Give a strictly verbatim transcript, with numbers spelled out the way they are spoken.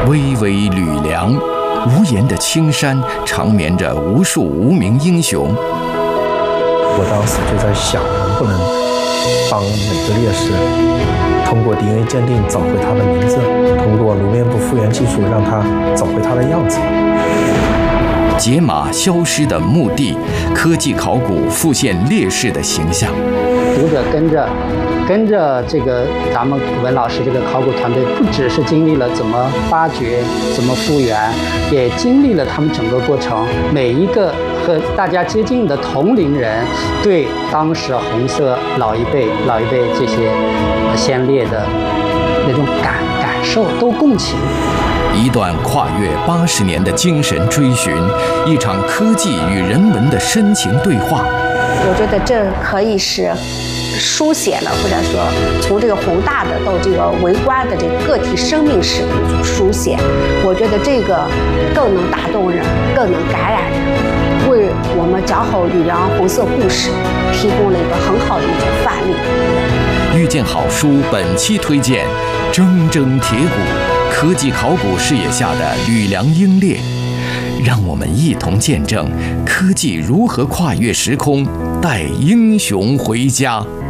巍巍吕梁，无言的青山长眠着无数无名英雄。 我当时就在想，能不能帮每个烈士通过 D N A 鉴定找回他的名字，通过颅面部复原技术让他找回他的样子。 解码消失的墓地，科技考古复现烈士的形象。 读者跟着跟着这个咱们古文老师这个考古团队，不只是经历了怎么发掘、怎么复原，也经历了他们整个过程。每一个和大家接近的同龄人，对当时红色老一辈、老一辈这些先烈的那种感感受都共情。 一段跨越八十年的精神追寻，一场科技与人文的深情对话。 我觉得这可以是书写了，或者说从这个宏大的到这个微观的这个个体生命史的一种书写。我觉得这个更能打动人，更能感染人，为我们讲好吕梁红色故事提供了一个很好的一种范例。 遇见好书本期推荐《铮铮铁骨：科技考古视野下的吕梁英烈》，让我们一同见证科技如何跨越时空，带英雄回家。